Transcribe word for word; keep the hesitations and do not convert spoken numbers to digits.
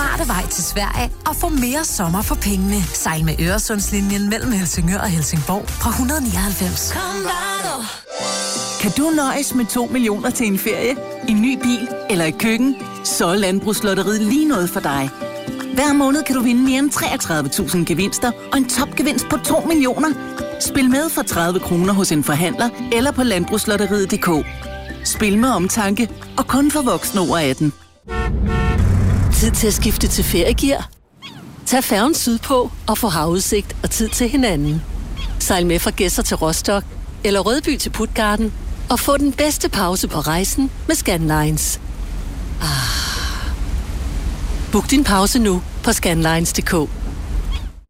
smarte vej til Sverige og få mere sommer for pengene. Sejl med Øresundslinjen mellem Helsingør og Helsingborg fra et hundrede nioghalvfems. Kan du nøjes med to millioner til en ferie, en ny bil eller et køkken? Så er Landbrugslotteriet lige noget for dig. Hver måned kan du vinde mere end treogtredive tusind gevinster og en topgevinst på to millioner. Spil med for tredive kroner hos en forhandler eller på landbrugslotteriet punktum d k. Spil med omtanke og kun for voksne over atten. Tid til at skifte til Feriegear. Tag færgen sydpå og få havudsigt og tid til hinanden. Sejl med fra Gedser til Rostock eller Rødby til Puttgarden og få den bedste pause på rejsen med Scandlines. Ah. Book din pause nu på scandlines punktum d k.